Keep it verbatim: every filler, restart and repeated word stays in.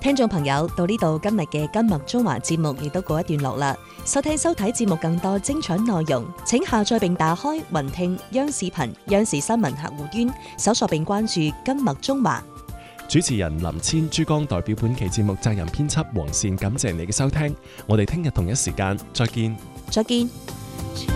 聽眾朋友，到呢度今日嘅今麥中華節目亦都告一段落啦。收聽收睇節目更多精彩內容，請下載並打開雲聽央視頻央視新聞客戶端，搜索並關注今麥中華。 主持人林千、珠江代表本期節目責任編輯黃善，感謝你嘅收聽，我哋聽日同一時間再見。 再見。